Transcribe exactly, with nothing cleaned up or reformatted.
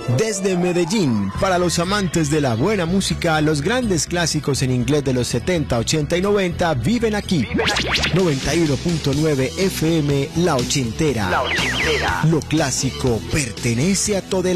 Desde Medellín, para los amantes de la buena música, los grandes clásicos en inglés de los setenta, ochenta y noventa viven aquí. noventa y uno punto nueve F M, La Ochentera. La Ochentera. Lo clásico pertenece a todo el